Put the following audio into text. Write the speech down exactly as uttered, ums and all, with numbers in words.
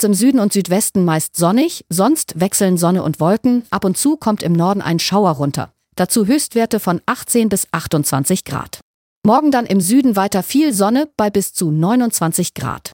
im Süden und Südwesten meist sonnig, sonst wechseln Sonne und Wolken. Ab und zu kommt im Norden ein Schauer runter. Dazu Höchstwerte von achtzehn bis achtundzwanzig Grad. Morgen dann im Süden weiter viel Sonne bei bis zu neunundzwanzig Grad.